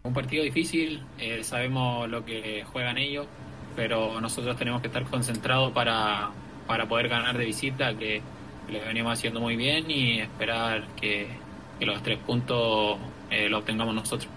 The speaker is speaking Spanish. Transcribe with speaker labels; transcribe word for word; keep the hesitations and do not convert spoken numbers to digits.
Speaker 1: un partido difícil, eh, sabemos lo que juegan ellos, pero nosotros tenemos que estar concentrados para, para poder ganar de visita, que les venimos haciendo muy bien y esperar que, que los tres puntos eh, los obtengamos nosotros.